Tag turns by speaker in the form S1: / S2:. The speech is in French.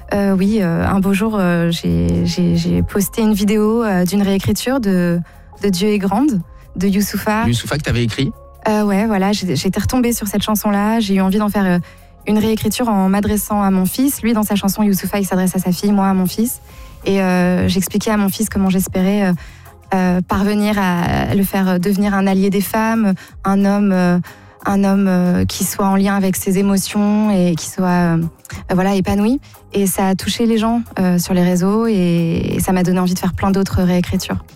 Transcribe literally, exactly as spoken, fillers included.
S1: Euh, oui, euh, un beau jour, euh, j'ai, j'ai, j'ai posté une vidéo euh, d'une réécriture de, de Dieu est grande, de Youssoupha.
S2: Youssoupha que tu avais écrit
S1: euh, Ouais, voilà, j'ai, j'étais retombée sur cette chanson-là. J'ai eu envie d'en faire euh, une réécriture en m'adressant à mon fils. Lui, dans sa chanson, Youssoupha, il s'adresse à sa fille, moi à mon fils. Et euh, j'expliquais à mon fils comment j'espérais euh, euh, parvenir à le faire devenir un allié des femmes, un homme... Euh, un homme euh, qui soit en lien avec ses émotions et qui soit euh, voilà, épanoui. Et ça a touché les gens euh, sur les réseaux et, et ça m'a donné envie de faire plein d'autres réécritures.